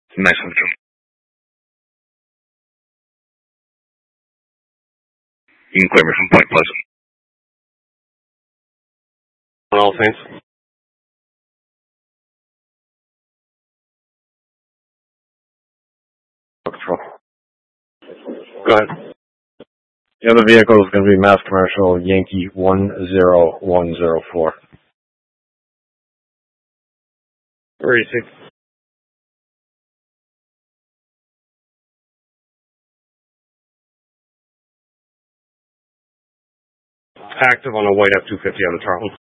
Nice one, Joe. You can clear me from Point Pleasant. All Saints. Patrol. Go ahead. The other vehicle is going to be Mass Commercial Yankee 10104. Where is he? Active on a white F-250 on the Tarleton.